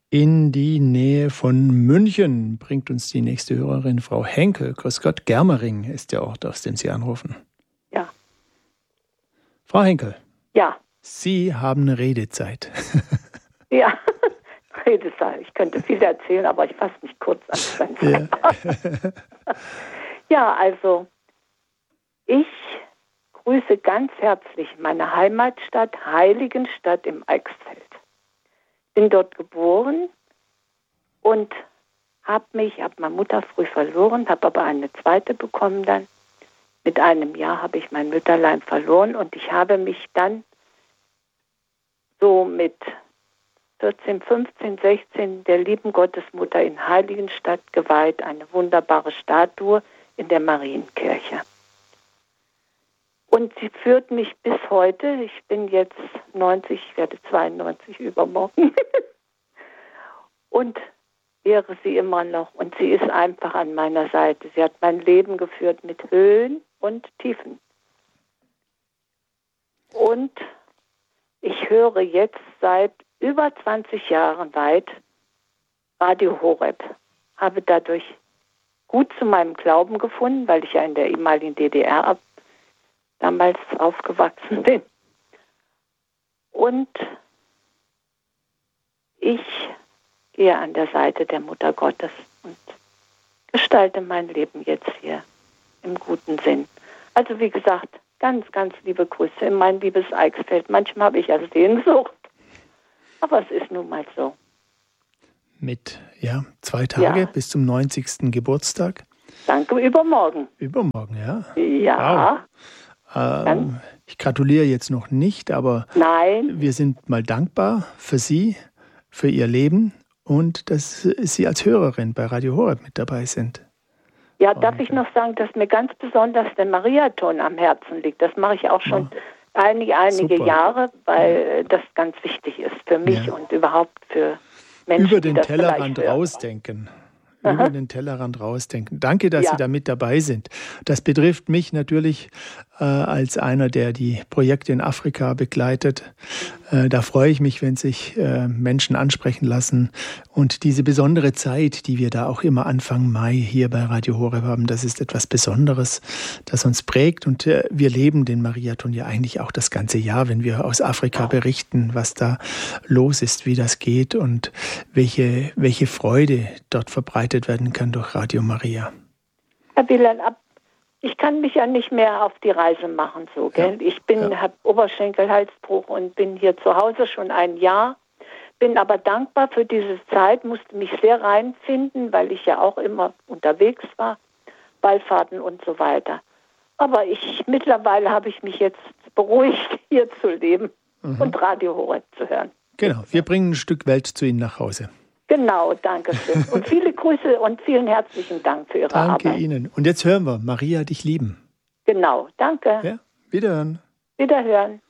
In die Nähe von München bringt uns die nächste Hörerin, Frau Henkel. Grüß Gott, Germering ist der Ort, aus dem Sie anrufen. Ja. Frau Henkel. Ja. Sie haben eine Redezeit. Ja, Redezeit. Ich könnte viel erzählen, aber ich fasse mich kurz an. Ja. Ja, also ich grüße ganz herzlich meine Heimatstadt Heiligenstadt im Eichsfeld. Bin dort geboren und habe meine Mutter früh verloren, habe aber eine zweite bekommen dann. Mit einem Jahr habe ich mein Mütterlein verloren und ich habe mich dann so mit 14, 15, 16 der lieben Gottesmutter in Heiligenstadt geweiht, eine wunderbare Statue in der Marienkirche. Und sie führt mich bis heute, ich bin jetzt 90, ich werde 92 übermorgen, und ehre sie immer noch. Und sie ist einfach an meiner Seite. Sie hat mein Leben geführt mit Höhen und Tiefen. Und ich höre jetzt seit über 20 Jahren weit Radio Horeb. Habe dadurch gut zu meinem Glauben gefunden, weil ich ja in der ehemaligen DDR damals aufgewachsen bin. Und ich gehe an der Seite der Mutter Gottes und gestalte mein Leben jetzt hier im guten Sinn. Also wie gesagt, ganz, ganz liebe Grüße in mein liebes Eichsfeld. Manchmal habe ich ja Sehnsucht, aber es ist nun mal so. Mit 2 Tage bis zum 90. Geburtstag. Danke, übermorgen. Übermorgen, ja. Ja. Wow. Ich gratuliere jetzt noch nicht, aber Nein. Wir sind mal dankbar für Sie, für Ihr Leben und dass Sie als Hörerin bei Radio Horeb mit dabei sind. Ja, darf ich noch sagen, dass mir ganz besonders der Mariathon am Herzen liegt. Das mache ich auch schon einige Jahre, weil das ganz wichtig ist für mich und überhaupt für Menschen, über den die das Tellerrand rausdenken. Über den Tellerrand rausdenken. Danke, dass Sie da mit dabei sind. Das betrifft mich natürlich als einer, der die Projekte in Afrika begleitet. Da freue ich mich, wenn sich Menschen ansprechen lassen. Und diese besondere Zeit, die wir da auch immer Anfang Mai hier bei Radio Horeb haben, das ist etwas Besonderes, das uns prägt. Und wir leben den Mariathon ja eigentlich auch das ganze Jahr, wenn wir aus Afrika berichten, was da los ist, wie das geht und welche Freude dort verbreitet werden kann durch Radio Maria. Herr Wieland, ich kann mich ja nicht mehr auf die Reise machen, so, gell? Ich habe Oberschenkelhalsbruch und bin hier zu Hause schon ein Jahr, bin aber dankbar für diese Zeit, musste mich sehr reinfinden, weil ich ja auch immer unterwegs war, Wallfahrten und so weiter. Aber mittlerweile habe ich mich jetzt beruhigt, hier zu leben und Radio Horeb zu hören. Genau, wir bringen ein Stück Welt zu Ihnen nach Hause. Genau, danke schön. Und viele Grüße und vielen herzlichen Dank für Ihre Arbeit. Danke Ihnen. Und jetzt hören wir Maria dich lieben. Genau, danke. Ja, wiederhören. Wiederhören.